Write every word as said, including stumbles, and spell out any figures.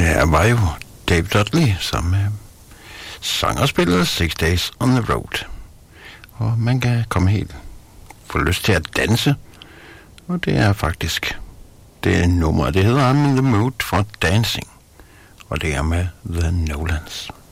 Det her var jo Dave Dudley, som øh, sang og spillede Six Days on the Road. Og man kan komme helt få lyst til at danse. Og det er faktisk det nummer, det hedder I'm in the Mood for Dancing. Og det er med The Nolans.